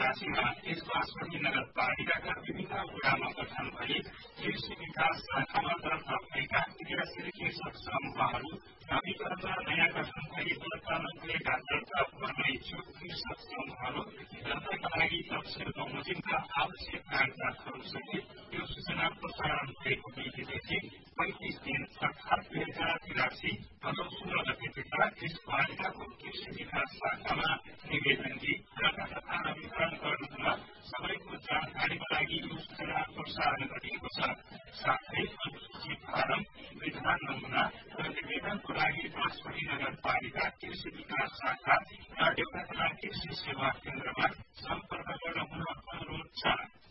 राशिमा यस बाँसबेनी नगरपालिकाका विभिन्न वडामा गठन भई कृषि विकास शाखामा दर्ता भएका क्रियाशील कृषक समूहहरू नवीकरण र नयाँ गठन भई दर्ता नभएका दर्ता गर्न इच्छुक कृषक समूहहरू दर्ताका लागि तपसिल बमोजिमका आवश्यक कागजातहरू सहित यो सूचना प्रसारण भएको मितिदेखि 35 दिन अर्थात् 2083 भदौ 16 गतेभित्र कृषिपालिकाको कृषि विकास शाखामा निवेदन दिई दर्ता तथा नवीकरण गर्नुहुन सबैको जानकारीका लागि यो सूचना प्रसारण गरिएको छ। साथै अनुसूची फारम विधान नमुना र निवेदनको लागि बाँसबेनी नगरपालिका कृषि विकास शाखा र देउरातला कृषि सेवा केन्द्रमा सम्पर्क गर्न हुन अनुरोध छ।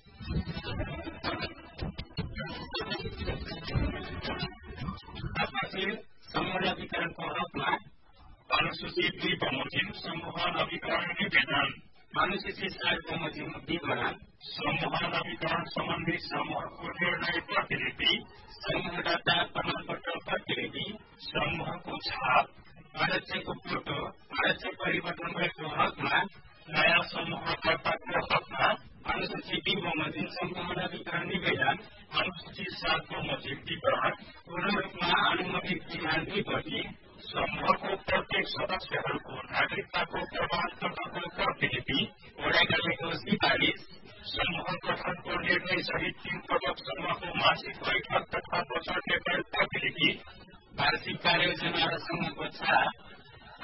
समूह नवीकरणको हकमा अनुसूची 2 बमोजिम समूह नवीकरण निवेदन अनुसूची 7 बमोजिम विवरण समूह नवीकरण सम्बन्धी समूहको निर्णय प्रतिलिपि समूह दर्ता प्रमाणपत्र प्रतिलिपि समूहको छाप अध्यक्षको फोटो अध्यक्ष परिवर्तन भएको हकमा नयाँ समूह दर्ताको हकमा अनुसूची 2 बमोजिम समूह नवीकरण निवेदन अनुसूची 7 बमोजिम विवरण पूर्ण रूपमा अनुमोदित विधान विपत्ति समूहको प्रत्येक सदस्यहरूको नागरिकताको प्रमाणपत्रको प्रतिलिपि वडाकालीको सिफारिस समूह गठनको निर्णय सहित 3 पटक समूहको मासिक बैठक तथा बजट निर्णय प्रतिलिपि वार्षिक कार्ययोजना र समूहको छाप